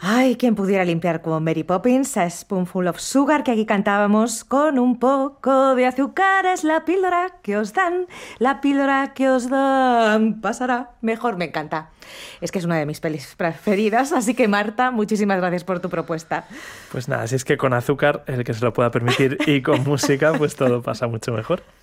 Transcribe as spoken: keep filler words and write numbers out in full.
Ay, ¿quién pudiera limpiar como Mary Poppins? A Spoonful of Sugar, que aquí cantábamos con un poco de azúcar. Es la píldora que os dan, la píldora que os dan. Pasará mejor, me encanta. Es que es una de mis pelis preferidas, así que Marta, muchísimas gracias por tu propuesta. Pues nada, si es que con azúcar, el que se lo pueda permitir, y con música, pues todo pasa mucho mejor.